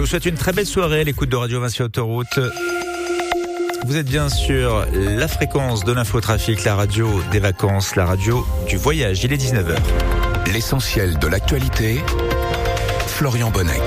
souhaite une très belle soirée à l'écoute de Radio Vinci Autoroute. Vous êtes bien sur la fréquence de l'infotrafic, la radio des vacances, la radio du voyage. Il est 19h. L'essentiel de l'actualité, Florian Bonnec.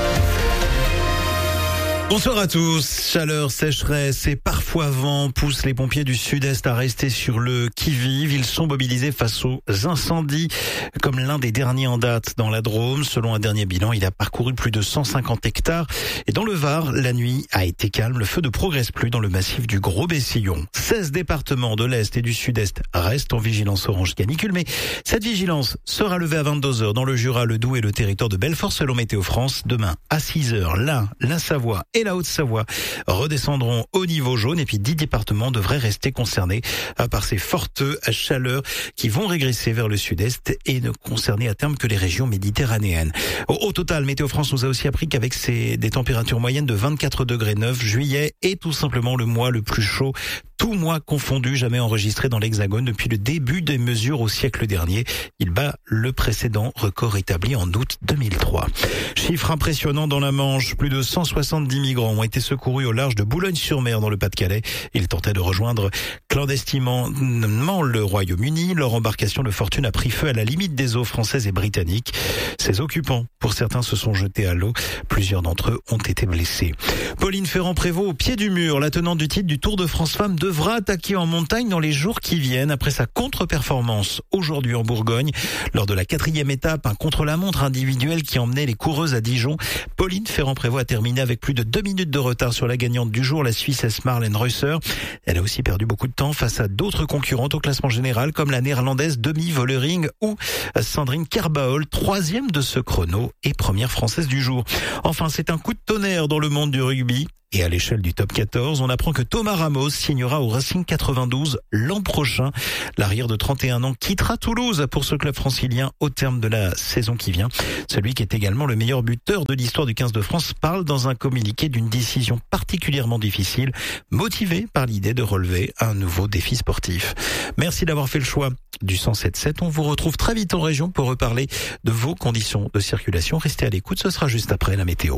Bonsoir à tous. Chaleur, sécheresse et parfois vent poussent les pompiers du sud-est à rester sur le qui-vive. Ils sont mobilisés face aux incendies, comme l'un des derniers en date dans la Drôme. Selon un dernier bilan, il a parcouru plus de 150 hectares. Et dans le Var, la nuit a été calme. Le feu ne progresse plus dans le massif du Gros-Bessillon. 16 départements de l'Est et du Sud-Est restent en vigilance orange canicule. Mais cette vigilance sera levée à 22h dans le Jura, le Doubs et le territoire de Belfort selon Météo France. Demain, à 6h, l'Ain, la Savoie et la Haute-Savoie redescendront au niveau jaune et puis 10 départements devraient rester concernés par ces fortes chaleurs qui vont régresser vers le sud-est et ne concerner à terme que les régions méditerranéennes. Au total, Météo France nous a aussi appris qu'avec des températures moyennes de 24 degrés 9, juillet est tout simplement le mois le plus chaud, tout mois confondu, jamais enregistré dans l'Hexagone depuis le début des mesures au siècle dernier. Il bat le précédent record établi en août 2003. Chiffre impressionnant dans la Manche, plus de 170 migrants ont été secourus au large de Boulogne-sur-Mer dans le Pas-de-Calais. Ils tentaient de rejoindre clandestinement le Royaume-Uni. Leur embarcation de fortune a pris feu à la limite des eaux françaises et britanniques. Ces occupants, pour certains, se sont jetés à l'eau. Plusieurs d'entre eux ont été blessés. Pauline Ferrand-Prévot au pied du mur. La tenante du titre du Tour de France Femmes devra attaquer en montagne dans les jours qui viennent après sa contre-performance aujourd'hui en Bourgogne. Lors de la 4e étape, un contre-la-montre individuel qui emmenait les coureuses à Dijon. Pauline Ferrand-Prévot a terminé avec plus de 2 minutes de retard sur la gagnante du jour, la Suissesse Marlène Reusser. Elle a aussi perdu beaucoup de temps face à d'autres concurrentes au classement général comme la néerlandaise Demi Vollering ou Sandrine Kerbaol, 3e de ce chrono et première française du jour. Enfin, c'est un coup de tonnerre dans le monde du rugby. Et à l'échelle du top 14, on apprend que Thomas Ramos signera au Racing 92 l'an prochain. L'arrière de 31 ans quittera Toulouse pour ce club francilien au terme de la saison qui vient. Celui qui est également le meilleur buteur de l'histoire du 15 de France parle dans un communiqué d'une décision particulièrement difficile, motivé par l'idée de relever un nouveau défi sportif. Merci d'avoir fait le choix du 107.7. On vous retrouve très vite en région pour reparler de vos conditions de circulation. Restez à l'écoute, ce sera juste après la météo.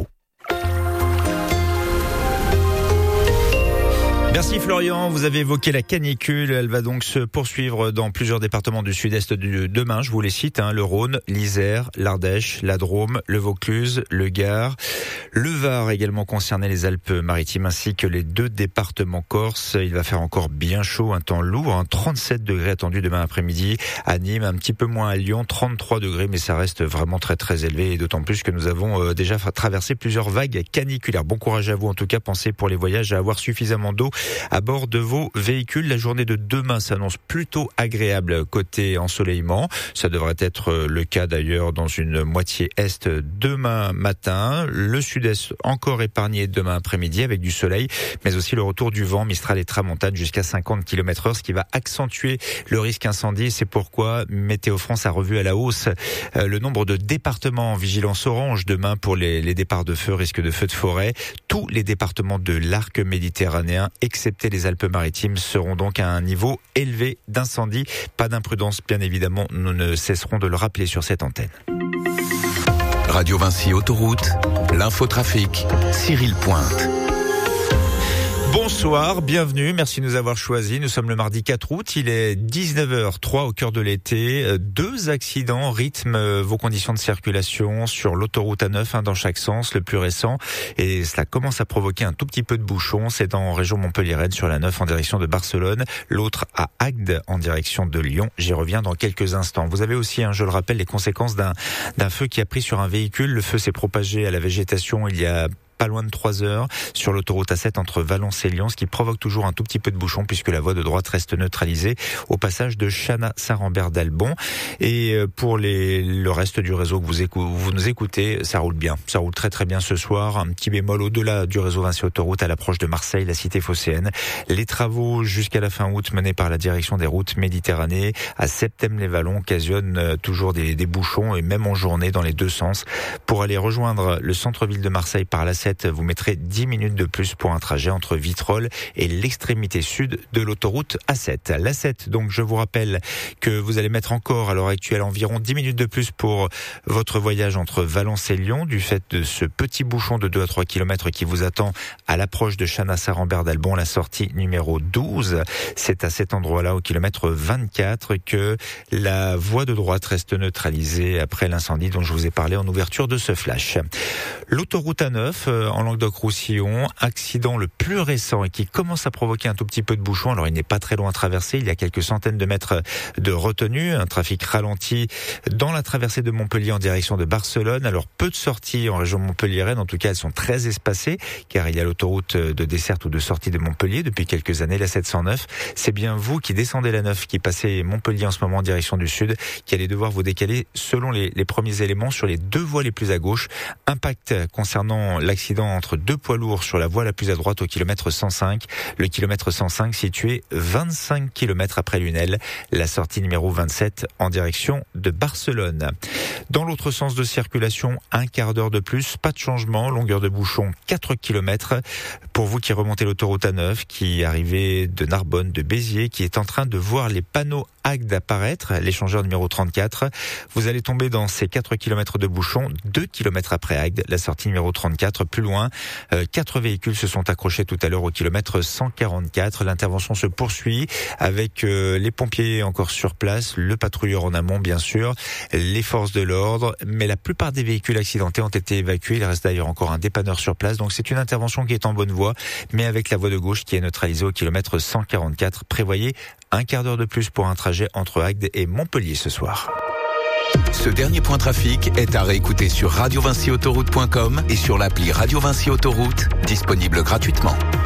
Merci Florian, vous avez évoqué la canicule, elle va donc se poursuivre dans plusieurs départements du sud-est demain, je vous les cite, le Rhône, l'Isère, l'Ardèche, la Drôme, le Vaucluse, le Gard, le Var également concerné, les Alpes-Maritimes ainsi que les 2 départements corses. Il va faire encore bien chaud, un temps lourd, 37 degrés attendus demain après-midi, à Nîmes, un petit peu moins à Lyon, 33 degrés, mais ça reste vraiment très très élevé et d'autant plus que nous avons déjà traversé plusieurs vagues caniculaires. Bon courage à vous en tout cas, pensez pour les voyages à avoir suffisamment d'eau à bord de vos véhicules. La journée de demain s'annonce plutôt agréable côté ensoleillement. Ça devrait être le cas d'ailleurs dans une moitié est demain matin. Le sud-est encore épargné demain après-midi avec du soleil, mais aussi le retour du vent Mistral et Tramontane jusqu'à 50 km/h, ce qui va accentuer le risque incendie. C'est pourquoi Météo France a revu à la hausse le nombre de départements en vigilance orange demain pour les départs de feu, risque de feu de forêt. Tous les départements de l'arc méditerranéen, excepté les Alpes-Maritimes, seront donc à un niveau élevé d'incendie. Pas d'imprudence, bien évidemment, nous ne cesserons de le rappeler sur cette antenne. Radio Vinci Autoroute, l'infotrafic, Cyril Pointe. Bonsoir, bienvenue, merci de nous avoir choisis. Nous sommes le mardi 4 août, il est 19h03 au cœur de l'été. 2 accidents rythment vos conditions de circulation sur l'autoroute A9, dans chaque sens, le plus récent. Et cela commence à provoquer un tout petit peu de bouchon. C'est en région Montpelliéraine sur la 9 en direction de Barcelone. L'autre à Agde en direction de Lyon. J'y reviens dans quelques instants. Vous avez aussi, je le rappelle, les conséquences d'un feu qui a pris sur un véhicule. Le feu s'est propagé à la végétation il y a pas loin de 3 heures sur l'autoroute A7 entre Valence et Lyon, ce qui provoque toujours un tout petit peu de bouchon puisque la voie de droite reste neutralisée au passage de Chana-Saint-Rambert d'Albon. Et pour le reste du réseau que vous nous écoutez, ça roule bien. Ça roule très très bien ce soir. Un petit bémol au-delà du réseau Vinci Autoroute à l'approche de Marseille, la cité phocéenne. Les travaux jusqu'à la fin août menés par la direction des routes Méditerranée à Septem-les-Vallons occasionnent toujours des bouchons et même en journée dans les deux sens. Pour aller rejoindre le centre-ville de Marseille par la l'A7, vous mettrez 10 minutes de plus pour un trajet entre Vitrolles et l'extrémité sud de l'autoroute A7. L'A7, donc je vous rappelle que vous allez mettre encore à l'heure actuelle environ 10 minutes de plus pour votre voyage entre Valence et Lyon du fait de ce petit bouchon de 2 à 3 km qui vous attend à l'approche de Chanassar-Rambert-d'Albon, la sortie numéro 12. C'est à cet endroit-là, au kilomètre 24, que la voie de droite reste neutralisée après l'incendie dont je vous ai parlé en ouverture de ce flash. L'autoroute A9 en Languedoc-Roussillon, accident le plus récent et qui commence à provoquer un tout petit peu de bouchon. Alors il n'est pas très loin à traverser, il y a quelques centaines de mètres de retenue, un trafic ralenti dans la traversée de Montpellier en direction de Barcelone. Alors peu de sorties en région montpelliéraine, en tout cas elles sont très espacées car il y a l'autoroute de desserte ou de sortie de Montpellier depuis quelques années, la 709. C'est bien vous qui descendez la 9, qui passez Montpellier en ce moment en direction du sud, qui allez devoir vous décaler selon les premiers éléments sur les deux voies les plus à gauche. Impact concernant l'accident entre deux poids lourds sur la voie la plus à droite au kilomètre 105. Le kilomètre 105 situé 25 km après Lunel, la sortie numéro 27 en direction de Barcelone. Dans l'autre sens de circulation, un quart d'heure de plus, pas de changement, longueur de bouchon 4 km. Pour vous qui remontez l'autoroute A9, qui arrivez de Narbonne, de Béziers, qui est en train de voir les panneaux Agde apparaître, l'échangeur numéro 34, vous allez tomber dans ces 4 km de bouchon, 2 km après Agde, la sortie numéro 34. Plus loin, 4 véhicules se sont accrochés tout à l'heure au kilomètre 144. L'intervention se poursuit avec les pompiers encore sur place, le patrouilleur en amont bien sûr, les forces de l'ordre, mais la plupart des véhicules accidentés ont été évacués. Il reste d'ailleurs encore un dépanneur sur place, donc c'est une intervention qui est en bonne voie, mais avec la voie de gauche qui est neutralisée au kilomètre 144. Prévoyez un quart d'heure de plus pour un trajet entre Agde et Montpellier ce soir. Ce dernier point trafic est à réécouter sur radiovincyautoroute.com et sur l'appli Radio Vinci Autoroute, disponible gratuitement.